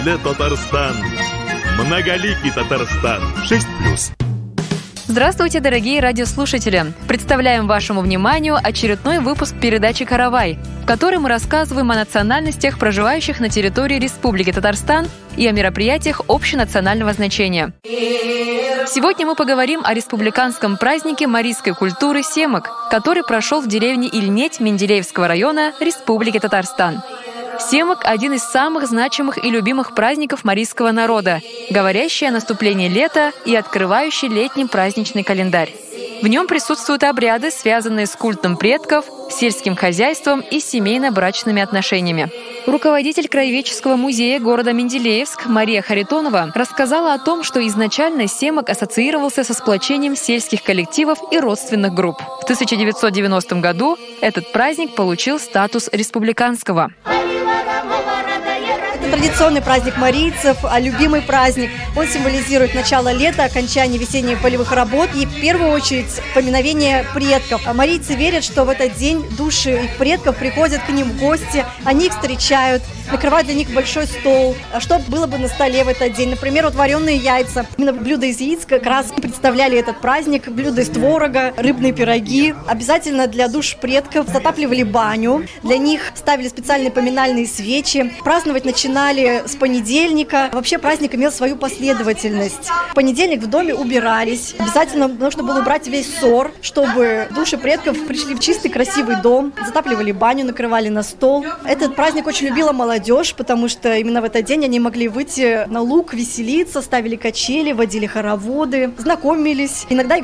для Татарстан. Многоликий Татарстан. 6+. Здравствуйте, дорогие радиослушатели! Представляем вашему вниманию очередной выпуск передачи «Каравай», в которой мы рассказываем о национальностях, проживающих на территории Республики Татарстан, и о мероприятиях общенационального значения. Сегодня мы поговорим о республиканском празднике марийской культуры «Семак», который прошел в деревне Ильнеть Менделеевского района Республики Татарстан. Семак – один из самых значимых и любимых праздников марийского народа, говорящий о наступлении лета и открывающий летний праздничный календарь. В нем присутствуют обряды, связанные с культом предков, сельским хозяйством и семейно-брачными отношениями. Руководитель Краеведческого музея города Менделеевск Мария Харитонова рассказала о том, что изначально Семак ассоциировался со сплочением сельских коллективов и родственных групп. В 1990 году этот праздник получил статус республиканского. Традиционный праздник марийцев, любимый праздник. Он символизирует начало лета, окончание весенних полевых работ и, в первую очередь, поминовение предков. Марийцы верят, что в этот день души их предков приходят к ним в гости, они их встречают, накрывают для них большой стол. Что было бы на столе в этот день? Например, вот вареные яйца. Именно блюда из яиц как раз представляли этот праздник. Блюда из творога, рыбные пироги. Обязательно для душ предков затапливали баню. Для них ставили специальные поминальные свечи. Праздновать начинали с понедельника. Вообще праздник имел свою последовательность. В понедельник в доме убирались. Обязательно нужно было убрать весь ссор, чтобы души предков пришли в чистый красивый дом. Затапливали баню, накрывали на стол. Этот праздник очень любила молодежь, потому что именно в этот день они могли выйти на луг, веселиться, ставили качели, водили хороводы, знакомились. Иногда